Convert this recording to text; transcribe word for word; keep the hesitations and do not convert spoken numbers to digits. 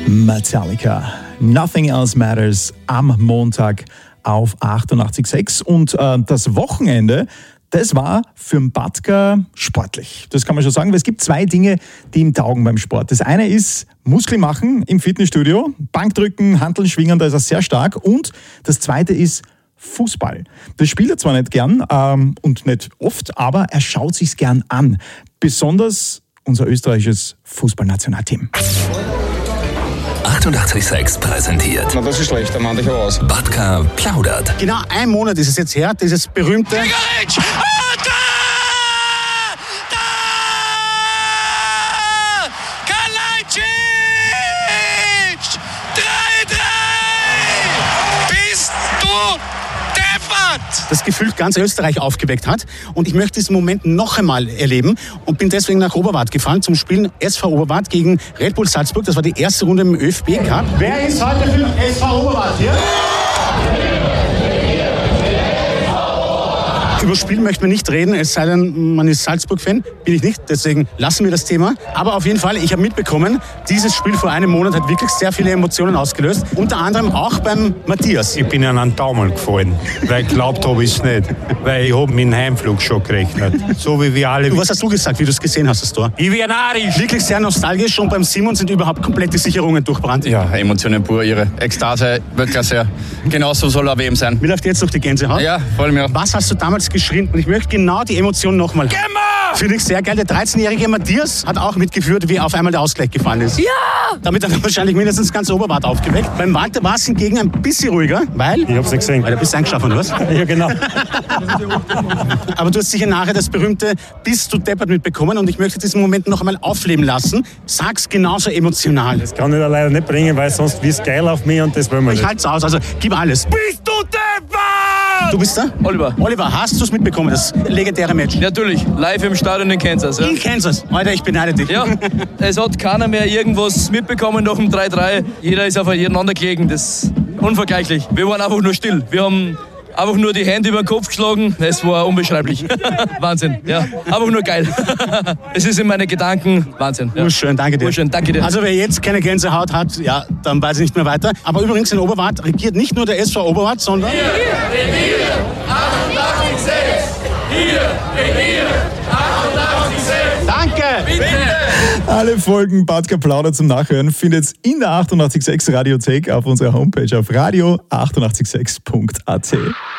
Metallica. Nothing Else Matters am Montag auf achtundachtzig Komma sechs. Und äh, das Wochenende, das war für den Batka sportlich. Das kann man schon sagen, weil es gibt zwei Dinge, die ihm taugen beim Sport. Das eine ist Muskel machen im Fitnessstudio, Bankdrücken, Hanteln schwingen, da ist er sehr stark. Und das zweite ist Fußball. Das spielt er zwar nicht gern ähm, und nicht oft, aber er schaut sich's gern an. Besonders unser österreichisches Fußballnationalteam. achtundachtzig Komma sechs präsentiert. Na, das ist schlecht, da mach ich aber aus. Batka plaudert. Genau ein Monat ist es jetzt her, dieses berühmte... Gregoritsch! Oh, da! Da! Kalajdzic! drei drei! Bist du deppert! das gefühlt ganz Österreich aufgeweckt hat. Und ich möchte diesen Moment noch einmal erleben und bin deswegen nach Oberwart gefahren zum Spielen S V Oberwart gegen Red Bull Salzburg. Das war die erste Runde im ÖFB Cup. Wer ist heute für S V Oberwart hier? Über Spiel möchten wir nicht reden, es sei denn, man ist Salzburg-Fan. Bin ich nicht, deswegen lassen wir das Thema. Aber auf jeden Fall, ich habe mitbekommen, dieses Spiel vor einem Monat hat wirklich sehr viele Emotionen ausgelöst. Unter anderem auch beim Matthias. Ich bin an einen Daumen gefallen, weil ich glaubt habe ich es nicht. Weil ich habe mit dem Heimflug schon gerechnet. So wie wir alle. Du, was hast du gesagt, wie du es gesehen hast, das Tor? Ich werde narisch. Wirklich sehr nostalgisch und beim Simon sind überhaupt komplett die Sicherungen durchbrannt. Ja, Emotionen pur, ihre Ekstase, Weltklasse. Genauso soll er W M sein. Wie läuft jetzt noch die Gänsehaut? Ja, voll mir. Was hast du damals geschrien? Und ich möchte genau die Emotionen nochmal. Finde ich sehr geil. Der dreizehnjährige Matthias hat auch mitgeführt, wie auf einmal der Ausgleich gefallen ist. Ja! Damit hat er wahrscheinlich mindestens ganz Oberwart aufgeweckt. Beim Walter war es hingegen ein bisschen ruhiger, weil... Ich hab's nicht gesehen. Weil du bist eingeschlafen, oder was? Ja, genau. Aber du hast sicher nachher das berühmte Bist du deppert mitbekommen und ich möchte diesen Moment noch einmal aufleben lassen. Sag's genauso emotional. Das kann ich da leider nicht bringen, weil sonst wird's geil auf mich und das wollen wir Ich nicht. halt's aus, also gib alles. Bist du deppert! Du bist da? Oliver. Oliver, hast du es mitbekommen, das legendäre Match? Natürlich, live im Stadion in Kansas. Ja, In Kansas. Alter, ich beneide dich. ja. Es hat keiner mehr irgendwas mitbekommen nach dem drei drei. Jeder ist aufeinander gelegen. Das ist unvergleichlich. Wir waren einfach nur still. Wir haben einfach nur die Hände über den Kopf geschlagen. Es war unbeschreiblich. Wahnsinn. Ja. Einfach nur geil. Es ist in meine Gedanken Wahnsinn. Ja. Urschön, danke dir. Urschön, danke dir. Also wer jetzt keine Gänsehaut hat, ja, dann weiß ich nicht mehr weiter. Aber übrigens in Oberwart regiert nicht nur der S V Oberwart, sondern... Hier regieren achtundachtzig Komma sechs! Hier regieren achtundachtzig Komma sechs! Danke! Bitte! Alle Folgen Batka Plauder zum Nachhören findet in der achtundachtzig Komma sechs Radiothek auf unserer Homepage auf radio achtundachtzig Komma sechs punkt a t.